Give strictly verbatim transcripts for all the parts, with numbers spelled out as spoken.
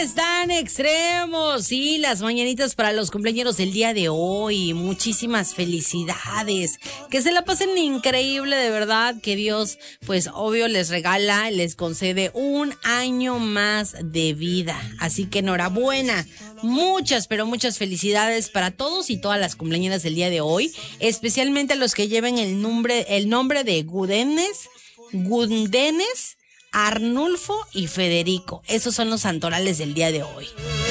están, extremos? Sí, las mañanitas para los cumpleaños del día de hoy. Muchísimas felicidades. Que se la pasen increíble, de verdad. Que Dios, pues obvio, les regala, les concede un año más de vida. Así que enhorabuena. Muchas, pero muchas felicidades para todos y todas las cumpleañeras del día de hoy. Especialmente a los que lleven el nombre, el nombre de Gudenes, Gundenes, Arnulfo y Federico. Esos son los santorales del día de hoy.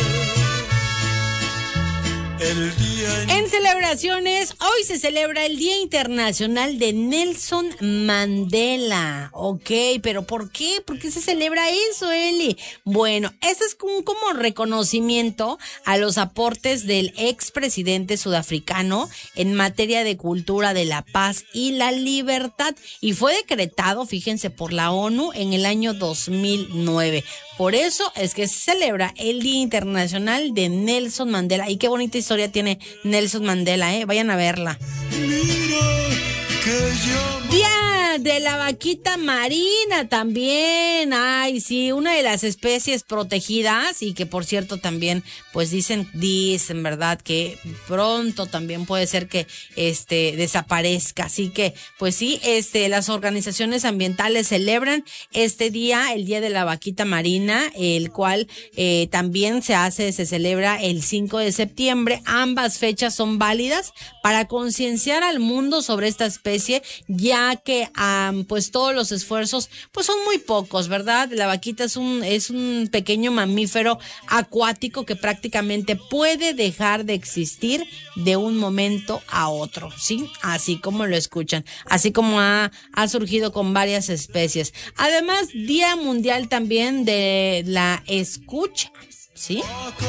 El día en... en celebraciones, hoy se celebra el Día Internacional de Nelson Mandela. Ok, pero ¿por qué? ¿Por qué se celebra eso, Eli? Bueno, esto es un como reconocimiento a los aportes del expresidente sudafricano en materia de cultura de la paz y la libertad. Y fue decretado, fíjense, por la ONU en el año dos mil nueve. Por eso es que se celebra el Día Internacional de Nelson Mandela. Y qué bonita historia tiene Nelson Mandela, ¿eh? Vayan a verla. Mira que yo... Día de la vaquita marina también. Ay, sí, una de las especies protegidas y que por cierto también, pues dicen, dicen, ¿verdad? Que pronto también puede ser que este desaparezca. Así que, pues sí, este, las organizaciones ambientales celebran este día, el Día de la Vaquita Marina, el cual eh, también se hace, se celebra el cinco de septiembre. Ambas fechas son válidas para concienciar al mundo sobre esta especie, ya que um, pues todos los esfuerzos pues son muy pocos, ¿verdad? La vaquita es un, es un pequeño mamífero acuático que prácticamente puede dejar de existir de un momento a otro, ¿sí? Así como lo escuchan, así como ha, ha surgido con varias especies. Además, Día Mundial también de la Escucha, ¿sí?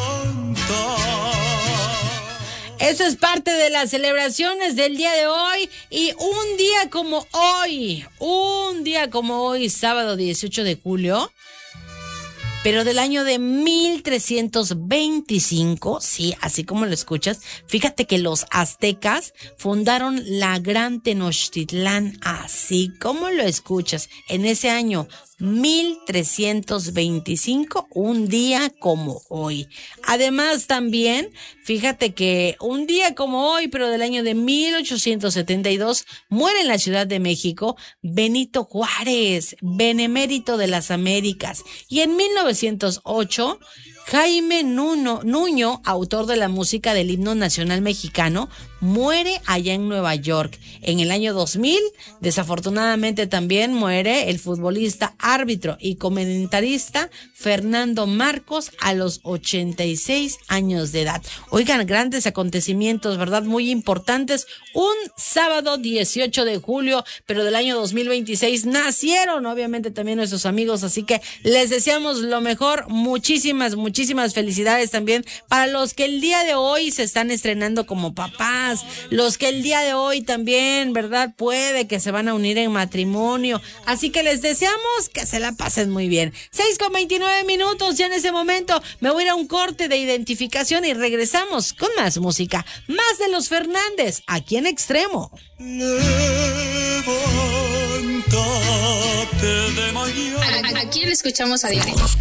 Esto es parte de las celebraciones del día de hoy. Y un día como hoy, un día como hoy, sábado dieciocho de julio, pero del año de mil trescientos veinticinco, sí, así como lo escuchas, fíjate que los aztecas fundaron la Gran Tenochtitlán, así como lo escuchas, en ese año mil trescientos veinticinco, un día como hoy. Además también, fíjate que un día como hoy, pero del año de mil ochocientos setenta y dos, muere en la Ciudad de México Benito Juárez, benemérito de las Américas. Y en mil novecientos ocho, Jaime Nuno, Nuño, autor de la música del himno nacional mexicano, muere allá en Nueva York. En el año dos mil, desafortunadamente también muere el futbolista, árbitro y comentarista Fernando Marcos a los ochenta y seis años de edad. Oigan, grandes acontecimientos, ¿verdad? Muy importantes. Un sábado dieciocho de julio, pero del año dos mil veintiséis, nacieron obviamente también nuestros amigos, así que les deseamos lo mejor. Muchísimas, muchísimas felicidades también para los que el día de hoy se están estrenando como papás, los que el día de hoy también, ¿verdad? Puede que se van a unir en matrimonio. Así que les deseamos que se la pasen muy bien. seis con veintinueve minutos, ya en ese momento me voy a ir a un corte de identificación y regresamos con más música. Más de los Fernández, aquí en Extremo. Levántate de mañana. ¿A, a quién escuchamos a diario?